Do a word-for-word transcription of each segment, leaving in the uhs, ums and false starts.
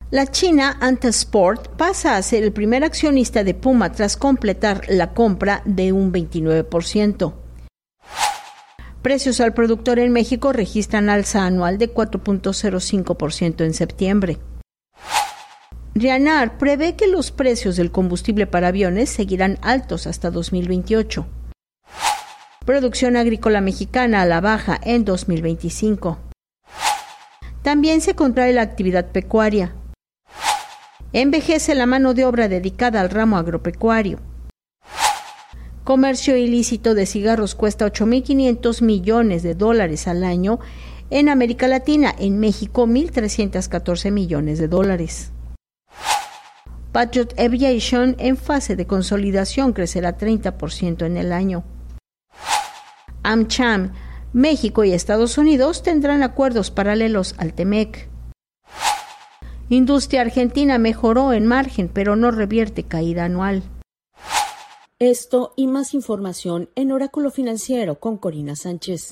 La China Antasport pasa a ser el primer accionista de Puma tras completar la compra de un veintinueve por ciento. Precios al productor en México registran alza anual de cuatro punto cero cinco por ciento en septiembre. Ryanair prevé que los precios del combustible para aviones seguirán altos hasta dos mil veintiocho. Producción agrícola mexicana a la baja en dos mil veinticinco. También se contrae la actividad pecuaria. Envejece la mano de obra dedicada al ramo agropecuario. Comercio ilícito de cigarros cuesta ocho mil quinientos millones de dólares al año en América Latina, en México mil trescientos catorce millones de dólares. Patriot Aviation en fase de consolidación crecerá treinta por ciento en el año. AmCham, México y Estados Unidos tendrán acuerdos paralelos al Temec. Industria argentina mejoró en margen, pero no revierte caída anual. Esto y más información en Oráculo Financiero con Corina Sánchez.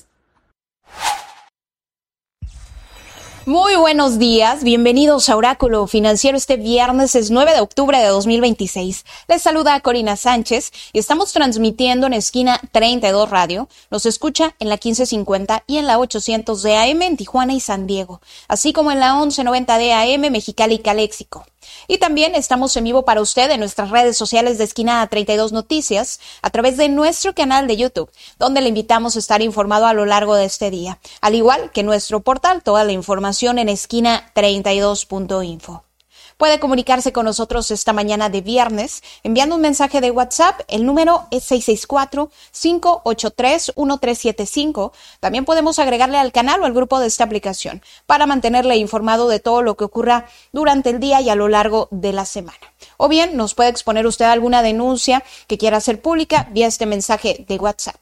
Muy buenos días, bienvenidos a Oráculo Financiero. Este viernes es nueve de octubre de dos mil veintiséis. Les saluda Corina Sánchez y estamos transmitiendo en Esquina treinta y dos Radio. Nos escucha en la quince cincuenta y en la ochocientos de A M en Tijuana y San Diego, así como en la once noventa de A M Mexicali y Caléxico. Y también estamos en vivo para usted en nuestras redes sociales de Esquina treinta y dos Noticias a través de nuestro canal de YouTube, donde le invitamos a estar informado a lo largo de este día, al igual que nuestro portal, toda la información en esquina treinta y dos punto info. Puede comunicarse con nosotros esta mañana de viernes enviando un mensaje de WhatsApp. El número es seis seis cuatro, cinco ocho tres, uno tres siete cinco. También podemos agregarle al canal o al grupo de esta aplicación para mantenerle informado de todo lo que ocurra durante el día y a lo largo de la semana. O bien nos puede exponer usted alguna denuncia que quiera hacer pública vía este mensaje de WhatsApp.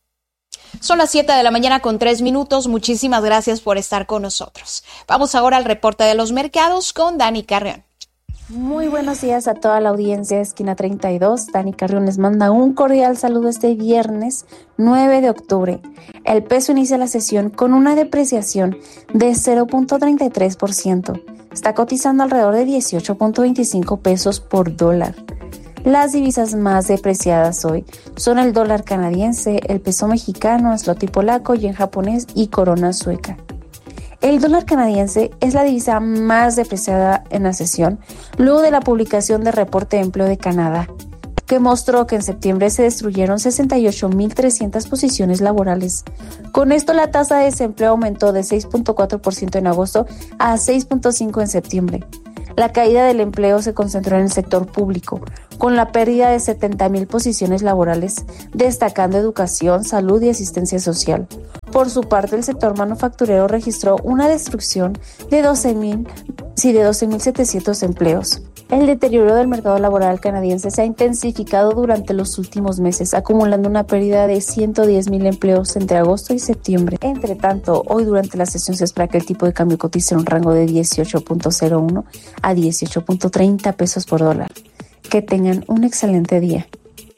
Son las siete de la mañana con tres minutos. Muchísimas gracias por estar con nosotros. Vamos ahora al reporte de los mercados con Dani Carrión. Muy buenos días a toda la audiencia de Esquina treinta y dos. Dani Carrión les manda un cordial saludo este viernes nueve de octubre. El peso inicia la sesión con una depreciación de cero punto treinta y tres por ciento. Está cotizando alrededor de dieciocho punto veinticinco pesos por dólar. Las divisas más depreciadas hoy son el dólar canadiense, el peso mexicano, zloty polaco, yen japonés y corona sueca. El dólar canadiense es la divisa más depreciada en la sesión luego de la publicación del reporte de empleo de Canadá, que mostró que en septiembre se destruyeron sesenta y ocho mil trescientas posiciones laborales. Con esto, la tasa de desempleo aumentó de seis punto cuatro por ciento en agosto a seis punto cinco por ciento en septiembre. La caída del empleo se concentró en el sector público, con la pérdida de setenta mil posiciones laborales, destacando educación, salud y asistencia social. Por su parte, el sector manufacturero registró una destrucción de doce mil, sí, de doce mil setecientos empleos. El deterioro del mercado laboral canadiense se ha intensificado durante los últimos meses, acumulando una pérdida de ciento diez mil empleos entre agosto y septiembre. Entre tanto, hoy durante la sesión se espera que el tipo de cambio cotice en un rango de dieciocho punto cero uno a dieciocho punto treinta pesos por dólar. Que tengan un excelente día.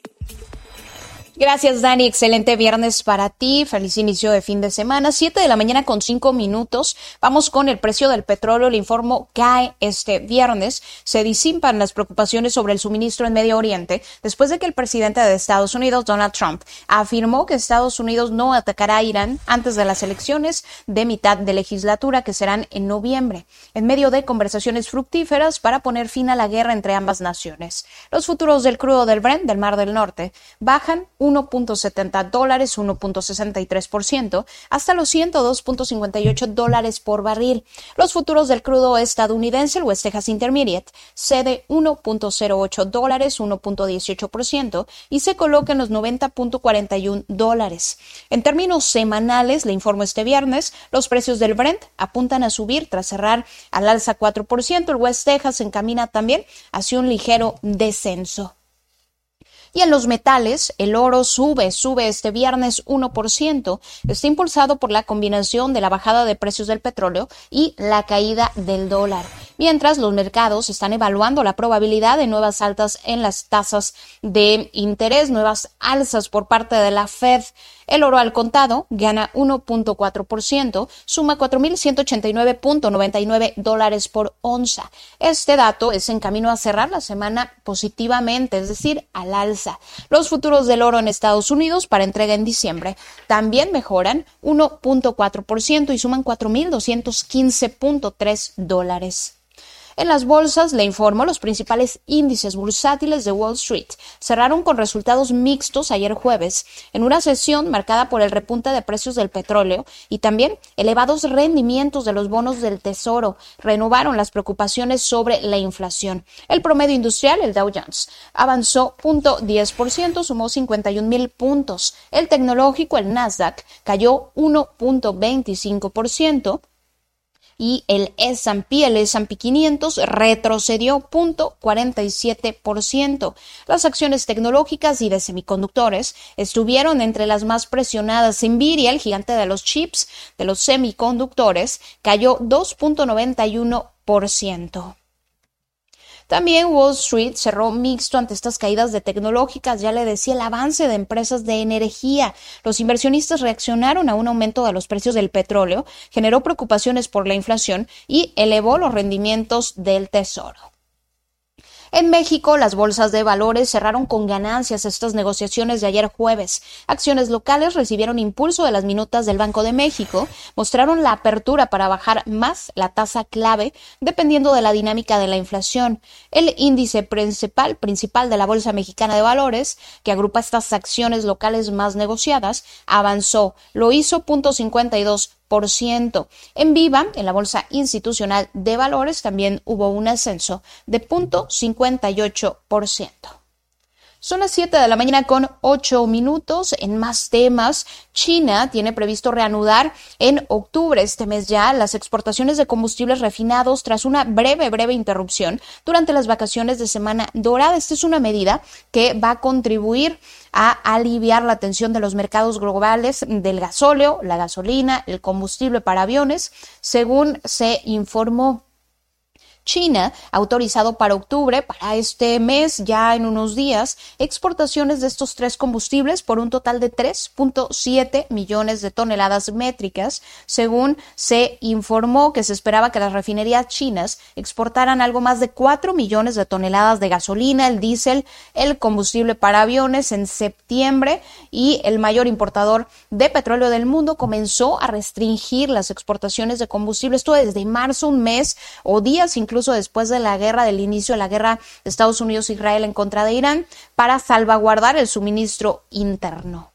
Gracias, Dani. Excelente viernes para ti. Feliz inicio de fin de semana. siete de la mañana con cinco minutos. Vamos con el precio del petróleo. Le informo, cae este viernes. Se disipan las preocupaciones sobre el suministro en Medio Oriente después de que el presidente de Estados Unidos, Donald Trump, afirmó que Estados Unidos no atacará a Irán antes de las elecciones de mitad de legislatura que serán en noviembre, en medio de conversaciones fructíferas para poner fin a la guerra entre ambas naciones. Los futuros del crudo del Brent del Mar del Norte bajan uno punto setenta dólares, uno punto sesenta y tres por ciento, hasta los ciento dos punto cincuenta y ocho dólares por barril. Los futuros del crudo estadounidense, el West Texas Intermediate, cede uno punto cero ocho dólares, uno punto dieciocho por ciento, y se coloca en los noventa punto cuarenta y uno dólares. En términos semanales, le informo este viernes, los precios del Brent apuntan a subir tras cerrar al alza cuatro por ciento. El West Texas se encamina también hacia un ligero descenso. Y en los metales, el oro sube, sube este viernes uno por ciento. Está impulsado por la combinación de la bajada de precios del petróleo y la caída del dólar. Mientras los mercados están evaluando la probabilidad de nuevas altas en las tasas de interés, nuevas alzas por parte de la Fed. El oro al contado gana uno punto cuatro por ciento, suma cuatro mil ciento ochenta y nueve punto noventa y nueve dólares por onza. Este dato es en camino a cerrar la semana positivamente, es decir, al alza. Los futuros del oro en Estados Unidos para entrega en diciembre también mejoran uno punto cuatro por ciento y suman cuatro mil doscientos quince punto tres dólares. En las bolsas, le informo, los principales índices bursátiles de Wall Street cerraron con resultados mixtos ayer jueves, en una sesión marcada por el repunte de precios del petróleo y también elevados rendimientos de los bonos del Tesoro. Renovaron las preocupaciones sobre la inflación. El promedio industrial, el Dow Jones, avanzó cero punto diez por ciento, sumó cincuenta y un mil puntos. El tecnológico, el Nasdaq, cayó uno punto veinticinco por ciento. Y el S and P, el S and P quinientos, retrocedió cero punto cuarenta y siete por ciento. Las acciones tecnológicas y de semiconductores estuvieron entre las más presionadas. Nvidia, el gigante de los chips, de los semiconductores, cayó dos punto noventa y uno por ciento. También Wall Street cerró mixto ante estas caídas de tecnológicas. Ya le decía, el avance de empresas de energía. Los inversionistas reaccionaron a un aumento de los precios del petróleo, generó preocupaciones por la inflación y elevó los rendimientos del Tesoro. En México, las bolsas de valores cerraron con ganancias estas negociaciones de ayer jueves. Acciones locales recibieron impulso de las minutas del Banco de México, mostraron la apertura para bajar más la tasa clave dependiendo de la dinámica de la inflación. El índice principal, principal de la Bolsa Mexicana de Valores, que agrupa estas acciones locales más negociadas, avanzó. Lo hizo cero punto cincuenta y dos por ciento. En Viva, en la Bolsa Institucional de Valores, también hubo un ascenso de cero punto cincuenta y ocho por ciento. Son las siete de la mañana con ocho minutos. En más temas, China tiene previsto reanudar en octubre, este mes ya, las exportaciones de combustibles refinados tras una breve, breve interrupción durante las vacaciones de Semana Dorada. Esta es una medida que va a contribuir a aliviar la tensión de los mercados globales del gasóleo, la gasolina, el combustible para aviones, según se informó. China ha autorizado para octubre, para este mes, ya en unos días, exportaciones de estos tres combustibles por un total de tres punto siete millones de toneladas métricas, según se informó que se esperaba que las refinerías chinas exportaran algo más de cuatro millones de toneladas de gasolina, el diésel, el combustible para aviones en septiembre, y el mayor importador de petróleo del mundo comenzó a restringir las exportaciones de combustible. Esto desde marzo, un mes o días incluso incluso después de la guerra, del inicio de la guerra de Estados Unidos e Israel en contra de Irán, para salvaguardar el suministro interno.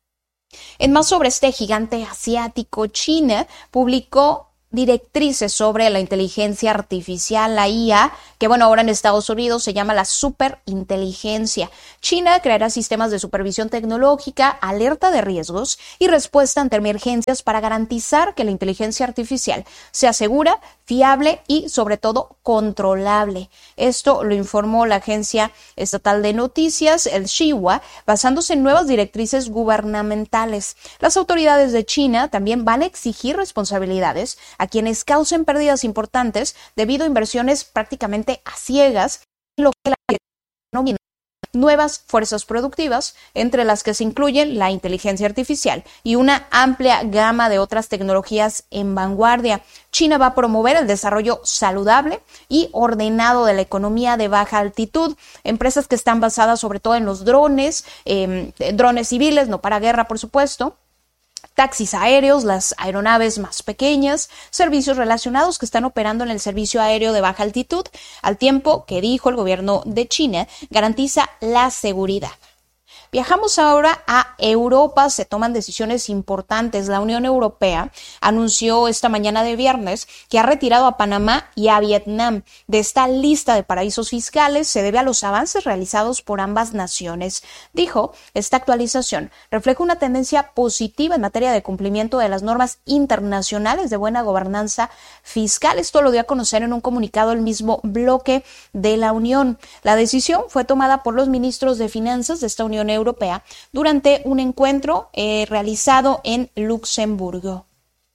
En más sobre este gigante asiático, China publicó directrices sobre la inteligencia artificial, la I A, que bueno, ahora en Estados Unidos se llama la superinteligencia. China creará sistemas de supervisión tecnológica, alerta de riesgos y respuesta ante emergencias para garantizar que la inteligencia artificial sea segura, fiable y sobre todo controlable. Esto lo informó la agencia estatal de noticias, el Xinhua, basándose en nuevas directrices gubernamentales. Las autoridades de China también van a exigir responsabilidades a quienes causen pérdidas importantes debido a inversiones prácticamente a ciegas, lo que la denomina nuevas fuerzas productivas, entre las que se incluyen la inteligencia artificial y una amplia gama de otras tecnologías en vanguardia. China va a promover el desarrollo saludable y ordenado de la economía de baja altitud, empresas que están basadas sobre todo en los drones, eh, drones civiles, no para guerra, por supuesto, taxis aéreos, las aeronaves más pequeñas, servicios relacionados que están operando en el servicio aéreo de baja altitud, al tiempo que, dijo el gobierno de China, garantiza la seguridad. Viajamos ahora a Europa, se toman decisiones importantes. La Unión Europea anunció esta mañana de viernes que ha retirado a Panamá y a Vietnam de esta lista de paraísos fiscales. Se debe a los avances realizados por ambas naciones. Dijo, esta actualización refleja una tendencia positiva en materia de cumplimiento de las normas internacionales de buena gobernanza fiscal. Esto lo dio a conocer en un comunicado el mismo bloque de la Unión. La decisión fue tomada por los ministros de Finanzas de esta Unión Europea durante un encuentro eh, realizado en Luxemburgo.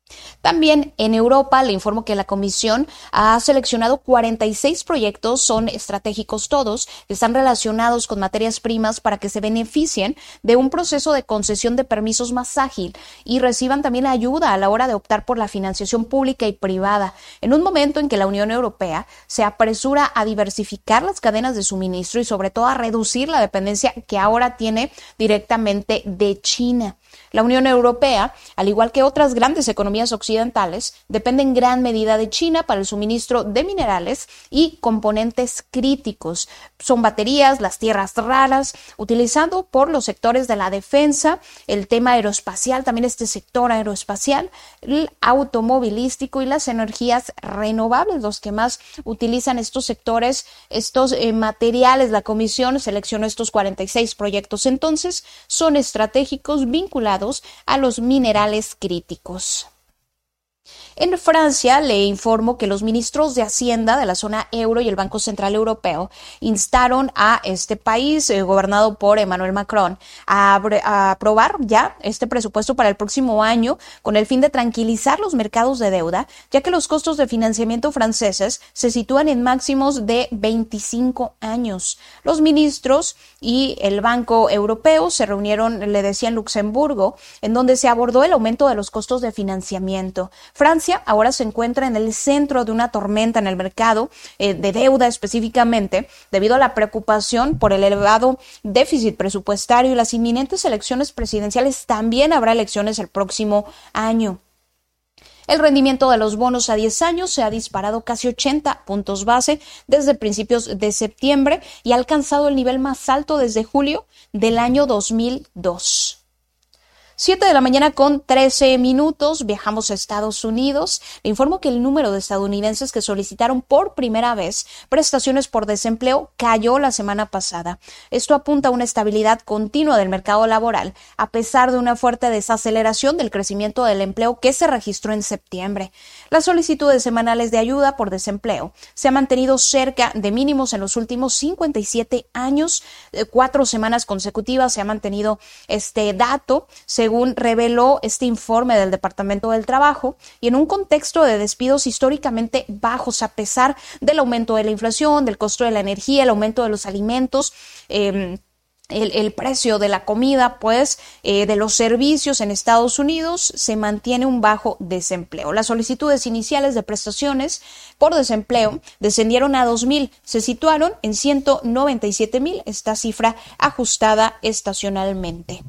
También en Europa le informo que la Comisión ha seleccionado cuarenta y seis proyectos, son estratégicos todos, que están relacionados con materias primas para que se beneficien de un proceso de concesión de permisos más ágil y reciban también ayuda a la hora de optar por la financiación pública y privada, en un momento en que la Unión Europea se apresura a diversificar las cadenas de suministro y sobre todo a reducir la dependencia que ahora tiene directamente de China. La Unión Europea, al igual que otras grandes economías occidentales, depende en gran medida de China para el suministro de minerales y componentes críticos. Son baterías, las tierras raras, utilizado por los sectores de la defensa, el tema aeroespacial, también este sector aeroespacial, el automovilístico y las energías renovables, los que más utilizan estos sectores, estos eh, materiales. La Comisión seleccionó estos cuarenta y seis proyectos, entonces son estratégicos vinculados a los minerales críticos. En Francia le informo que los ministros de Hacienda de la zona euro y el Banco Central Europeo instaron a este país, eh, gobernado por Emmanuel Macron, a, a aprobar ya este presupuesto para el próximo año con el fin de tranquilizar los mercados de deuda, ya que los costos de financiamiento franceses se sitúan en máximos de veinticinco años. Los ministros y el Banco Europeo se reunieron, le decía, en Luxemburgo, en donde se abordó el aumento de los costos de financiamiento. Francia ahora se encuentra en el centro de una tormenta en el mercado eh, de deuda específicamente, debido a la preocupación por el elevado déficit presupuestario y las inminentes elecciones presidenciales. También habrá elecciones el próximo año. El rendimiento de los bonos a diez años se ha disparado casi ochenta puntos base desde principios de septiembre y ha alcanzado el nivel más alto desde julio del año dos mil dos. siete de la mañana con trece minutos, viajamos a Estados Unidos. Le informo que el número de estadounidenses que solicitaron por primera vez prestaciones por desempleo cayó la semana pasada. Esto apunta a una estabilidad continua del mercado laboral, a pesar de una fuerte desaceleración del crecimiento del empleo que se registró en septiembre. Las solicitudes semanales de ayuda por desempleo se han mantenido cerca de mínimos en los últimos cincuenta y siete años. Cuatro semanas consecutivas se ha mantenido este dato, según según reveló este informe del Departamento del Trabajo, y en un contexto de despidos históricamente bajos a pesar del aumento de la inflación, del costo de la energía, el aumento de los alimentos, eh, El, el precio de la comida, pues, eh, de los servicios en Estados Unidos, se mantiene un bajo desempleo. Las solicitudes iniciales de prestaciones por desempleo descendieron a dos mil, se situaron en ciento noventa y siete mil, esta cifra ajustada estacionalmente.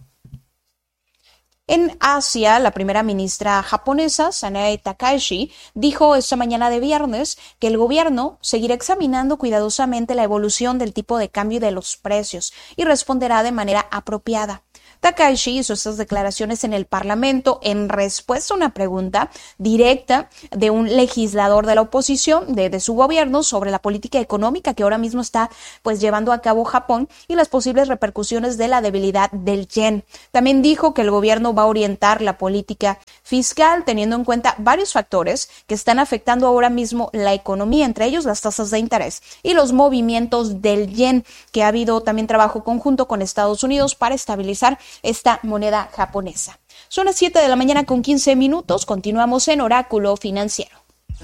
En Asia, la primera ministra japonesa, Sanae Takaichi, dijo esta mañana de viernes que el gobierno seguirá examinando cuidadosamente la evolución del tipo de cambio y de los precios y responderá de manera apropiada. Takaichi hizo estas declaraciones en el Parlamento en respuesta a una pregunta directa de un legislador de la oposición de, de su gobierno sobre la política económica que ahora mismo está pues llevando a cabo Japón y las posibles repercusiones de la debilidad del yen. También dijo que el gobierno va a orientar la política fiscal teniendo en cuenta varios factores que están afectando ahora mismo la economía, entre ellos las tasas de interés y los movimientos del yen, que ha habido también trabajo conjunto con Estados Unidos para estabilizar esta moneda japonesa. Son las siete de la mañana con quince minutos. Continuamos en Oráculo Financiero.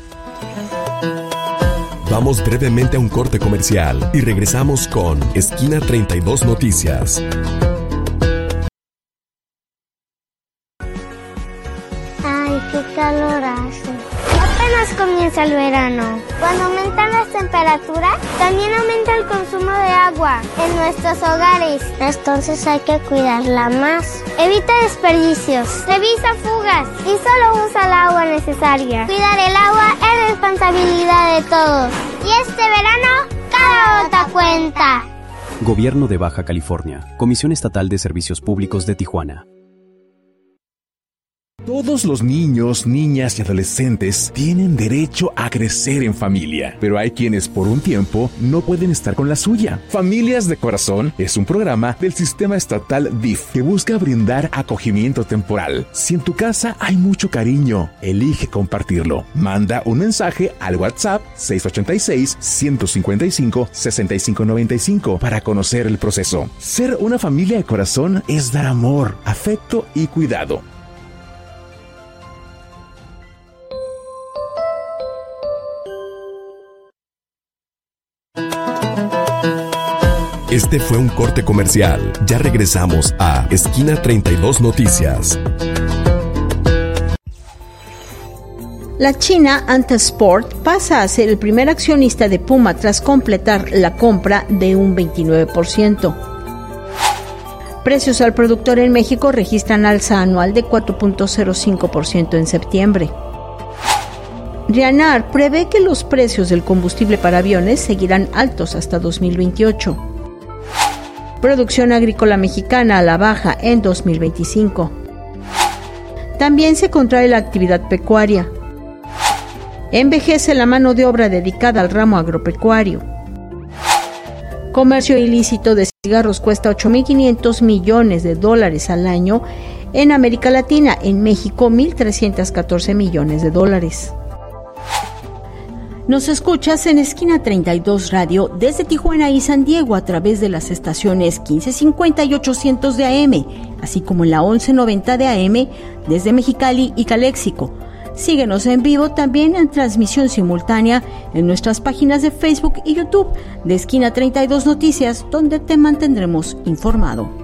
Vamos brevemente a un corte comercial y regresamos con Esquina treinta y dos Noticias. Ay, qué calor hace. Apenas comienza el verano. Cuando aumentan las temperaturas, también aumenta el consumo de agua en nuestros hogares. Entonces hay que cuidarla más. Evita desperdicios, revisa fugas y solo usa el agua necesaria. Cuidar el agua es responsabilidad de todos. Y este verano, cada gota cuenta. Gobierno de Baja California. Comisión Estatal de Servicios Públicos de Tijuana. Todos los niños, niñas y adolescentes tienen derecho a crecer en familia, pero hay quienes por un tiempo no pueden estar con la suya. Familias de Corazón es un programa del sistema estatal D I F que busca brindar acogimiento temporal. Si en tu casa hay mucho cariño, elige compartirlo. Manda un mensaje al WhatsApp seis ocho seis, uno cinco cinco, seis cinco nueve cinco para conocer el proceso. Ser una familia de corazón es dar amor, afecto y cuidado. Este fue un corte comercial. Ya regresamos a Esquina treinta y dos Noticias. La China Antasport pasa a ser el primer accionista de Puma tras completar la compra de un veintinueve por ciento. Precios al productor en México registran alza anual de cuatro punto cero cinco por ciento en septiembre. Rianar prevé que los precios del combustible para aviones seguirán altos hasta dos mil veintiocho. Producción agrícola mexicana a la baja en dos mil veinticinco. También se contrae la actividad pecuaria. Envejece la mano de obra dedicada al ramo agropecuario. Comercio ilícito de cigarros cuesta ocho mil quinientos millones de dólares al año en América Latina, en México mil trescientos catorce millones de dólares. Nos escuchas en Esquina treinta y dos Radio desde Tijuana y San Diego a través de las estaciones quince cincuenta y ochocientos de A M, así como en la once noventa de A M desde Mexicali y Caléxico. Síguenos en vivo también en transmisión simultánea en nuestras páginas de Facebook y YouTube de Esquina treinta y dos Noticias, donde te mantendremos informado.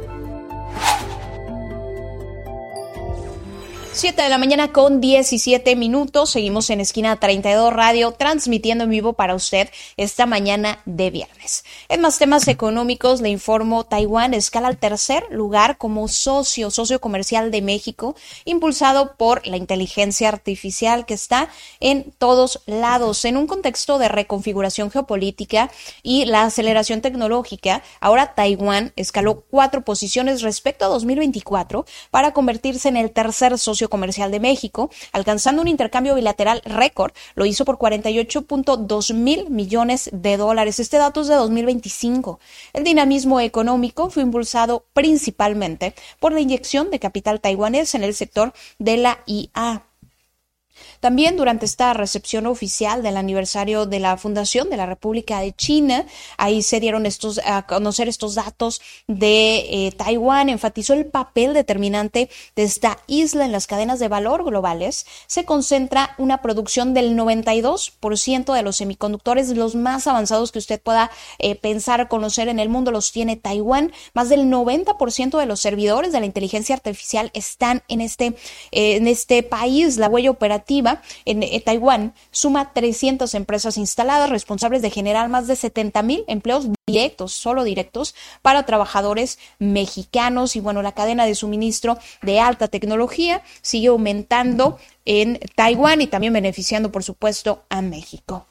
siete de la mañana con diecisiete minutos. Seguimos en Esquina treinta y dos Radio, transmitiendo en vivo para usted esta mañana de viernes. En más temas económicos, le informo, Taiwán escala al tercer lugar como socio, socio comercial de México, impulsado por la inteligencia artificial que está en todos lados. En un contexto de reconfiguración geopolítica y la aceleración tecnológica, ahora Taiwán escaló cuatro posiciones respecto a dos mil veinticuatro para convertirse en el tercer socio comercial de México, alcanzando un intercambio bilateral récord. Lo hizo por cuarenta y ocho punto dos mil millones de dólares. Este dato es de dos mil veinticinco. El dinamismo económico fue impulsado principalmente por la inyección de capital taiwanés en el sector de la I A. También durante esta recepción oficial del aniversario de la fundación de la República de China, ahí se dieron estos, a conocer estos datos de eh, Taiwán. Enfatizó el papel determinante de esta isla en las cadenas de valor globales. Se concentra una producción del noventa y dos por ciento de los semiconductores, los más avanzados que usted pueda eh, pensar, conocer en el mundo, los tiene Taiwán. Más del noventa por ciento de los servidores de la inteligencia artificial están en este, eh, en este país. La huella operativa en, en Taiwán suma trescientas empresas instaladas, responsables de generar más de setenta mil empleos directos, solo directos, para trabajadores mexicanos. Y bueno, la cadena de suministro de alta tecnología sigue aumentando en Taiwán y también beneficiando, por supuesto, a México.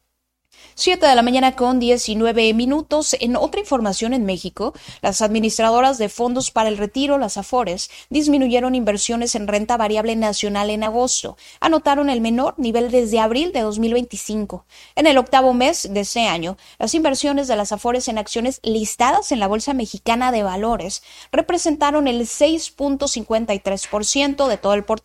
siete de la mañana con diecinueve minutos. En otra información en México, las administradoras de fondos para el retiro, las Afores, disminuyeron inversiones en renta variable nacional en agosto. Anotaron el menor nivel desde abril de dos mil veinticinco. En el octavo mes de ese año, las inversiones de las Afores en acciones listadas en la Bolsa Mexicana de Valores representaron el seis punto cincuenta y tres por ciento de todo el portafolio